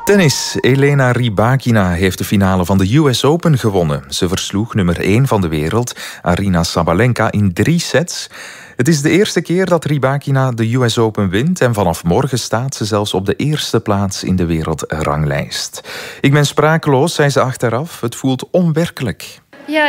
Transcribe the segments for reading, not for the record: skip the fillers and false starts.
Tennis. Elena Rybakina heeft de finale van de US Open gewonnen. Ze versloeg nummer 1 van de wereld, Aryna Sabalenka, in 3 sets. Het is de eerste keer dat Rybakina de US Open wint en vanaf morgen staat ze zelfs op de eerste plaats in de wereldranglijst. Ik ben sprakeloos, zei ze achteraf. Het voelt onwerkelijk. Yeah,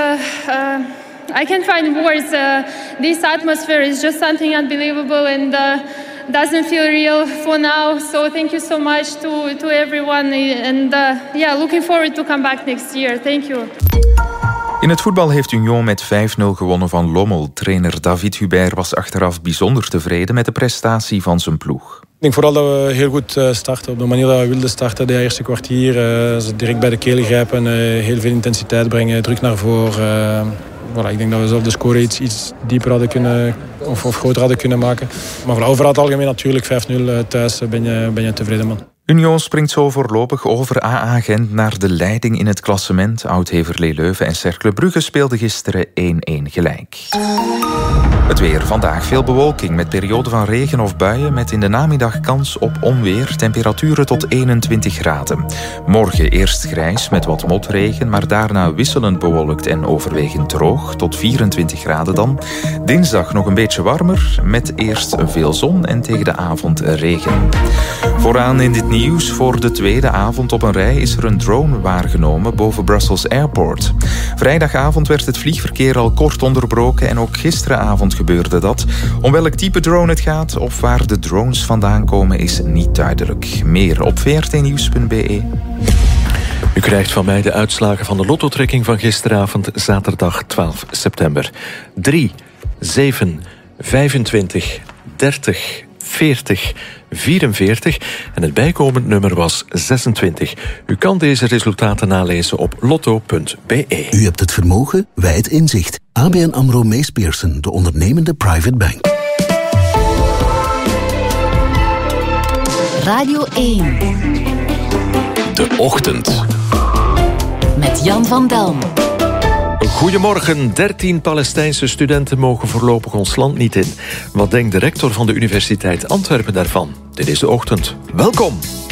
I can't find words. This atmosphere is just something unbelievable and doesn't feel real for now. So thank you so much to everyone and looking forward to come back next year. Thank you. In het voetbal heeft Union met 5-0 gewonnen van Lommel. Trainer David Hubert was achteraf bijzonder tevreden met de prestatie van zijn ploeg. Ik denk vooral dat we heel goed starten. Op de manier dat we wilden starten, de eerste kwartier. Ze direct bij de keel grijpen, heel veel intensiteit brengen, druk naar voren. Ik denk dat we zelf de score iets dieper hadden kunnen of groter hadden kunnen maken. Maar overal het algemeen natuurlijk 5-0 thuis ben je tevreden, man. Union springt zo voorlopig over AA Gent naar de leiding in het klassement. Oud-Heverlee Leuven en Cercle Brugge speelden gisteren 1-1 gelijk. Het weer. Vandaag veel bewolking met perioden van regen of buien met in de namiddag kans op onweer. Temperaturen tot 21 graden. Morgen eerst grijs met wat motregen, maar daarna wisselend bewolkt en overwegend droog. Tot 24 graden dan. Dinsdag nog een beetje warmer met eerst veel zon en tegen de avond regen. Vooraan in dit nieuws. Voor de tweede avond op een rij is er een drone waargenomen boven Brussels Airport. Vrijdagavond werd het vliegverkeer al kort onderbroken en ook gisteravond gebeurde dat. Om welk type drone het gaat of waar de drones vandaan komen is niet duidelijk. Meer op vrtnieuws.be. U krijgt van mij de uitslagen van de lotto-trekking van gisteravond, zaterdag 12 september. 3, 7, 25, 30, 40, 44 en het bijkomend nummer was 26. U kan deze resultaten nalezen op lotto.be. U hebt het vermogen, wij het inzicht. ABN AMRO Mees Pierson, de ondernemende private bank. Radio 1. De Ochtend. Met Jan van Delm. Goedemorgen. 13 Palestijnse studenten mogen voorlopig ons land niet in. Wat denkt de rector van de Universiteit Antwerpen daarvan? Dit is De Ochtend. Welkom.